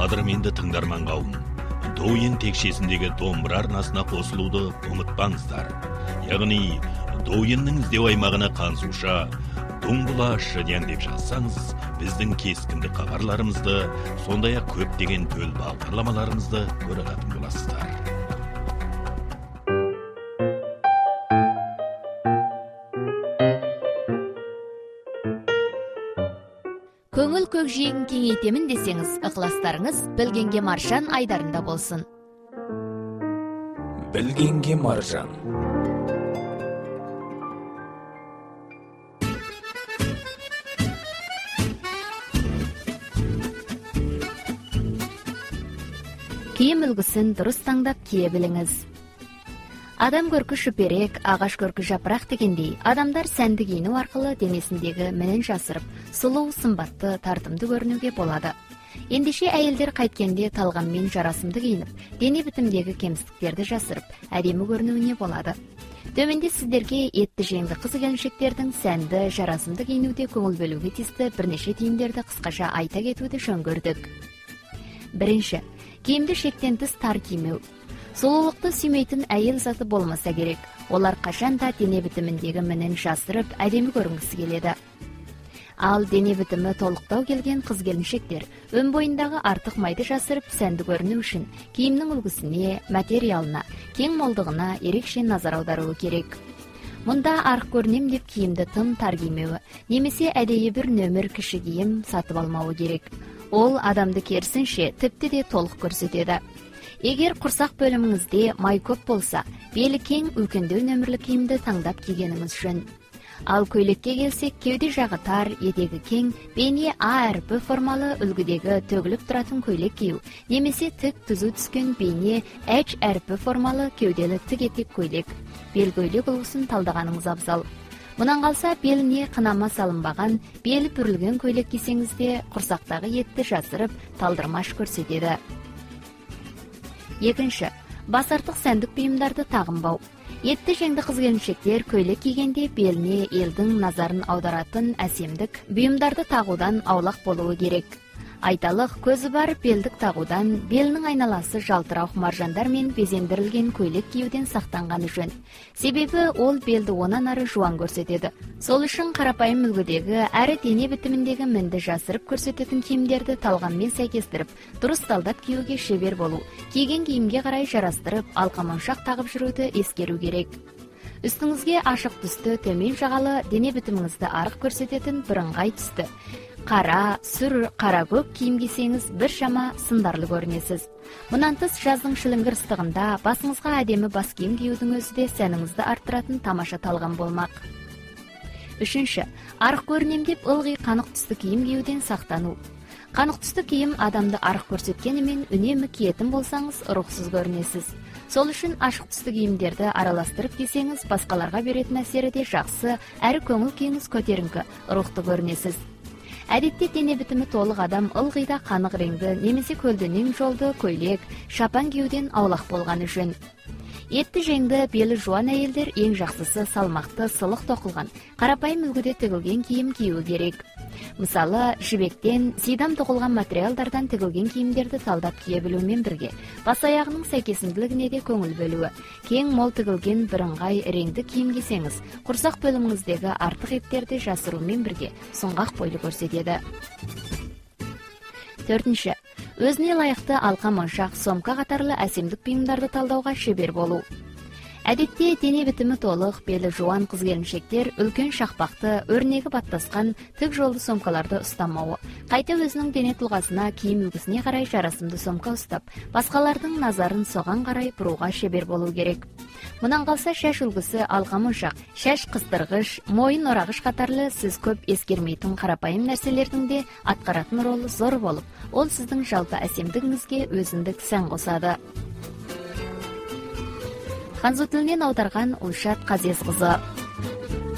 қадірменді тыңдарман қауым, Доуен текшесіндегі домбыра арнасына қосылуды ұмытпаңыздар. Яғни, Доуеннің іздеу аймағына қансуша Дуңбұла шыден деп жазсаңыз, біздің кескінді хабарларымызды, сондай-ақ көптеген төл бағдарламаларымызды көре алатын боласыздар. Көңіл көкжиегін кеңейтемін десеңіз, ықыластарыңыз Білгенге маржан айдарында болсын. Білгенге маржан. Киім үлгісін дұрыс таңдап кие біліңіз. Адам көркі шүперек, ағаш көркі жапырақ дегендей, адамдар сәнді киіну арқылы денесіндегі мінін жасырып, сұлу, сымбатты, тартымды көрінуге болады. Ендеше әйелдер қайткенде талғаммен жарасымды киініп, дене бітімдегі кемістіктерді жасырып, әдемі көрінуіне болады. Төменде сіздерге етті жеңді қыз келіншектердің сәнді, жарасымды киінуде көңіл бөлуге тиісті бірнеше түйіндерді қысқаша айта кетуді жөн көрдік. Бірінші, киімді шектен тыс тар кимеу. Сұлулықты сүймейтін әйел заты болмаса керек. Олар қашанда дене бітіміндегі мінін жасырып, әдемі көрінгісі келеді. Ал дене бітімі толықтау келген қыз келіншектер өн бойындағы артық майды жасырып, сәнді көріну үшін киімнің үлгісіне, материалына, кең молдығына ерекше назар аударуы керек. Мұнда арық көрінем деп киімді тым тар кимеуі, немесе әдейі бір нөмір кіші киім сатып алмауы керек. Ол адамды керісінше тіпті де толық көрсетеді. Егер құрсақ бөліміңізде май көп болса, белі кең үлкендеу нөмірлі киімді таңдап кигеніңіз жөн. Ал көйлекке келсек, кеуде жағы тар, етегі кең, бейне А әрпі формалы үлгідегі төгіліп тұратын көйлек кию, немесе тік түзу түскен бейне H әрпі формалы кеуделі тік етек көйлек. Бел көйлек үлгісін талдағаныңыз абзал. Мұнан қалса, беліне қынама салынбаған, белі бүрілген көйлек кисеңізде құрсақтағы етті жасырып, талдырмаш көрсетеді. Екінші, бас артық сәндік бұйымдарды тағынбау. Етті жеңді қыз келіншектер көйлек кигенде беліне елдің назарын аударатын әсемдік бұйымдарды тағудан аулақ болуы керек. Айталық, көзі бар белдік тағудан, белінің айналасы жалтырауық маржандар мен безендірілген көйлек киюден сақтанғаны жөн. Себебі ол белді онан ары жуан көрсетеді. Сол үшін қарапайым үлгідегі әрі дене бітіміндегі мінді жасырып көрсететін киімдерді талғаммен сәйкестіріп, дұрыс талдап киюге шебер болу, киген киімге қарай жарастырып, алқамоншақ тағып жүруді ескеру керек. Үстіңізге ашық түсті, төмен жағалы, дене бітіміңізді арық көрсететін бірыңғай түсті қара, сүр, қара көк киім кисеңіз бір шама сындарлы көрінесіз. Мұнан тыс жаздың шіліңгір ыстығында басыңызға әдемі бас киім киюдің өзі де сәніңізді арттыратын тамаша талғам болмақ. Үшінші, арық көрінем деп ылғи қанық түсті киім киюден сақтану. Қанық түсті киім адамды арық көрсеткенімен үнемі киетін болсаңыз рухсыз көрінесіз. Сол үшін ашық түсті киімдерді араластырып кисеңіз басқаларға беретін әсері де жақсы, әрі көңіл күйіңіз көтеріңкі, рухты көрінесіз. Әдетте дене бітімі толық адам ылғида қанық реңді немесе көлденең жолды көйлек, шапан киюден аулақ болғаны жөн. Етті жеңді, белі жуан әйелдер ең жақсысы салмақты, сылық тоқылған, қарапайым үлгіде тігілген киім кию керек. Мысалы, жібектен, сидам тоқылған материалдардан тігілген киімдерді талдап кие білумен бірге, бас аяғының сәйкесінділігіне де көңіл бөлуі. Кең мол тігілген бірыңғай реңді киім кисеңіз, құрсақ бөліміңіздегі артық еттерді жасырумен бірге сұңғақ бойлы көрсетеді. Төртінші, өзіне лайықты алқа моншақ, сомка қатарлы әсемдік бұйымдарды талдауға шебер болу. Әдетте дене бітімі толық, белі жуан қыз келіншектер үлкен шақпақты, өрнегі баттасқан тік жолды сомкаларды ұстамауы, қайта өзінің дене тұлғасына, киім үлгісіне қарай жарасымды сомка ұстап, басқалардың назарын соған қарай бұруға шебер болу керек. Мұнан қалса шаш үлгісі алқа моншақ, шаш қыстырғыш, мойын орағыш қатарлы сіз көп ескермейтін қарапайым нәрселердің де атқаратын ролы зор болып, ол сіздің жалпы әсемдігіңізге өзіндік сән қосады. Ханзу тілінен аударған Ұлшат Қазезқызы.